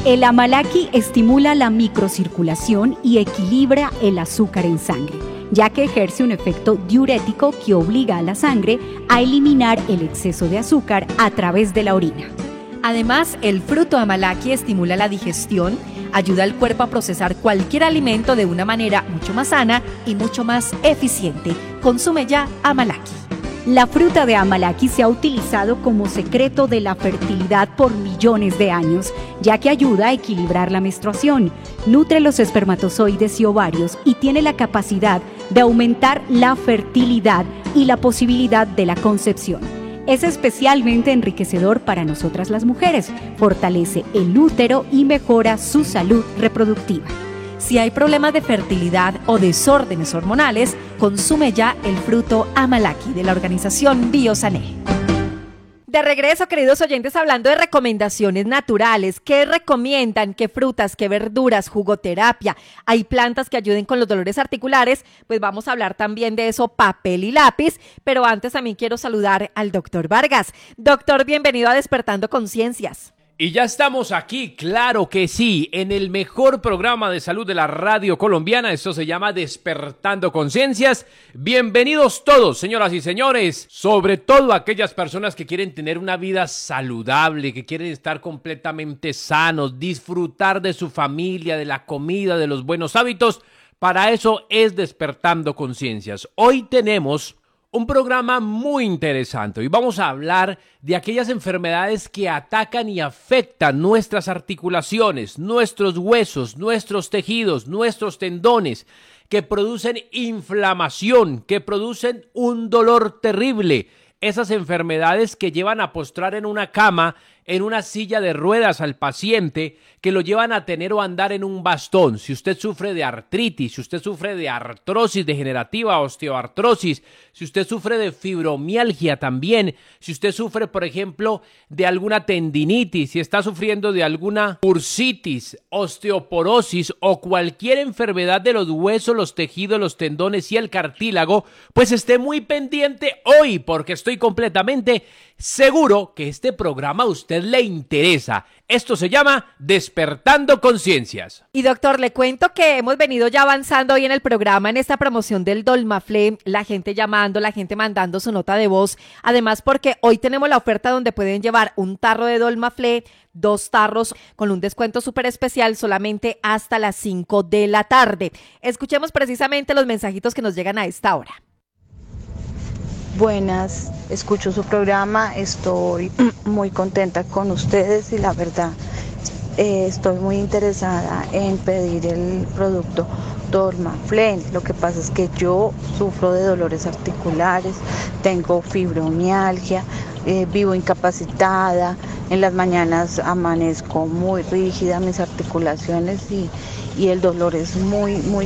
El amalaki estimula la microcirculación y equilibra el azúcar en sangre, ya que ejerce un efecto diurético que obliga a la sangre a eliminar el exceso de azúcar a través de la orina. Además, el fruto amalaki estimula la digestión, ayuda al cuerpo a procesar cualquier alimento de una manera mucho más sana y mucho más eficiente. Consume ya amalaki. La fruta de amalaki se ha utilizado como secreto de la fertilidad por millones de años, ya que ayuda a equilibrar la menstruación, nutre los espermatozoides y ovarios y tiene la capacidad de aumentar la fertilidad y la posibilidad de la concepción. Es especialmente enriquecedor para nosotras las mujeres, fortalece el útero y mejora su salud reproductiva. Si hay problemas de fertilidad o desórdenes hormonales, consume ya el fruto amalaki de la organización Biosané. De regreso, queridos oyentes, hablando de recomendaciones naturales. ¿Qué recomiendan? ¿Qué frutas? ¿Qué verduras? ¿Jugoterapia? ¿Hay plantas que ayuden con los dolores articulares? Pues vamos a hablar también de eso, papel y lápiz. Pero antes también quiero saludar al doctor Vargas. Doctor, bienvenido a Despertando Conciencias. Y ya estamos aquí, claro que sí, en el mejor programa de salud de la radio colombiana. Esto se llama Despertando Conciencias. Bienvenidos todos, señoras y señores, sobre todo aquellas personas que quieren tener una vida saludable, que quieren estar completamente sanos, disfrutar de su familia, de la comida, de los buenos hábitos. Para eso es Despertando Conciencias. Hoy tenemos un programa muy interesante y vamos a hablar de aquellas enfermedades que atacan y afectan nuestras articulaciones, nuestros huesos, nuestros tejidos, nuestros tendones, que producen inflamación, que producen un dolor terrible. Esas enfermedades que llevan a postrar en una cama, en una silla de ruedas al paciente, que lo llevan a tener o andar en un bastón. Si usted sufre de artritis, si usted sufre de artrosis degenerativa, osteoartrosis, si usted sufre de fibromialgia también, si usted sufre, por ejemplo, de alguna tendinitis, si está sufriendo de alguna bursitis, osteoporosis o cualquier enfermedad de los huesos, los tejidos, los tendones y el cartílago, pues esté muy pendiente hoy, porque estoy completamente seguro que este programa a usted le interesa. Esto se llama Despertando Conciencias. Y doctor, le cuento que hemos venido ya avanzando hoy en el programa, en esta promoción del Dolmaflé, la gente llamando, la gente mandando su nota de voz. Además, porque hoy tenemos la oferta donde pueden llevar un tarro de Dolmaflé, 2 tarros con un descuento súper especial solamente hasta las 5 de la tarde. Escuchemos precisamente los mensajitos que nos llegan a esta hora. Buenas, escucho su programa, estoy muy contenta con ustedes y la verdad estoy muy interesada en pedir el producto Dormaflén. Lo que pasa es que yo sufro de dolores articulares, tengo fibromialgia, vivo incapacitada, en las mañanas amanezco muy rígida mis articulaciones y el dolor es muy